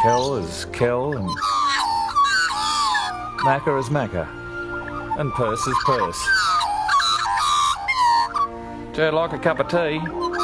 Kel is Kel, and Macca is Macca, and Purse is Purse. Do you like a cup of tea?